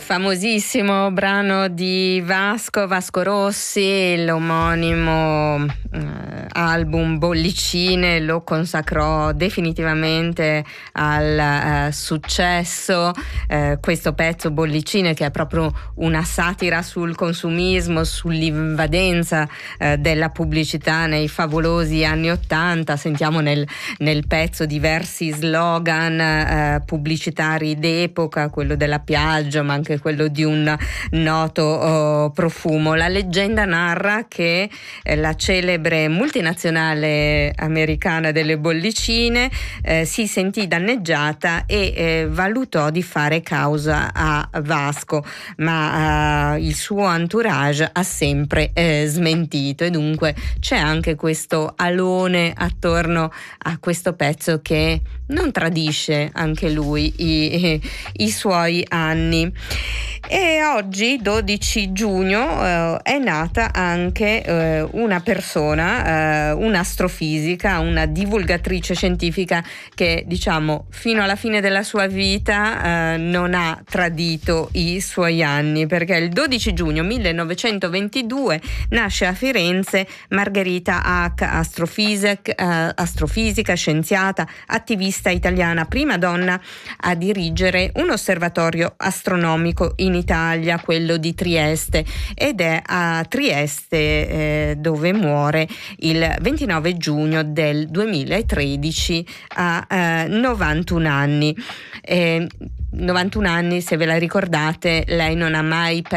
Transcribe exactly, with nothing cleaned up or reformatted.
famosissimo brano di Vasco, Vasco Rossi, l'omonimo eh, album Bollicine lo consacrò definitivamente al eh, successo. Eh, questo pezzo Bollicine, che è proprio una satira sul consumismo, sull'invadenza eh, della pubblicità nei favolosi anni Ottanta. Sentiamo nel, nel pezzo diversi slogan eh, pubblicitari d'epoca, quello della Piaggio, ma anche quello di un noto oh, profumo. La leggenda narra che eh, la celebre multinazionale americana delle bollicine eh, si sentì danneggiata e eh, valutò di fare causa a Vasco, ma eh, il suo entourage ha sempre eh, smentito, e dunque c'è anche questo alone attorno a questo pezzo che non tradisce anche lui i, i suoi anni. E oggi, dodici giugno, eh, è nata anche eh, una persona, eh, un'astrofisica, una divulgatrice scientifica che, diciamo, fino alla fine della sua vita eh, non ha tradito i suoi anni, perché il dodici giugno millenovecentoventidue nasce a Firenze Margherita Hack, astrofisic, eh, astrofisica, scienziata, attivista italiana, prima donna a dirigere un osservatorio astronomico in Italia, quello di Trieste, ed è a Trieste eh, dove muore il ventinove giugno del duemilatredici a eh, novantuno anni. Eh, novantuno anni, se ve la ricordate, lei non ha mai perso